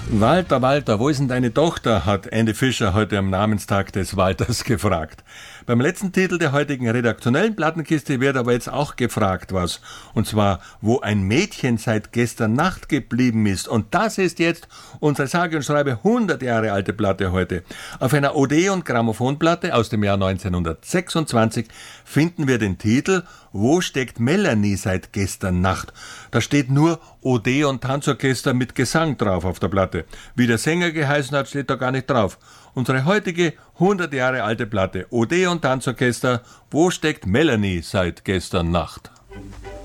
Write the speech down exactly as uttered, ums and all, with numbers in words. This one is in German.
Walter, Walter, wo ist denn deine Tochter? Hat Andy Fischer heute am Namenstag des Walters gefragt. Beim letzten Titel der heutigen redaktionellen Plattenkiste wird aber jetzt auch gefragt was. Und zwar, wo ein Mädchen seit gestern Nacht geblieben ist. Und das ist jetzt unsere sage und schreibe hundert Jahre alte Platte heute. Auf einer O D- und Grammophonplatte aus dem Jahr neunzehnhundertsechsundzwanzig finden wir den Titel Wo steckt Melanie seit gestern Nacht? Da steht nur O D- und Tanzorchester mit Gesang drauf auf der Platte. Wie der Sänger geheißen hat, steht da gar nicht drauf. Unsere heutige hundert Jahre alte Platte O D- und Tanzorchester Wo steckt Melanie seit gestern Nacht?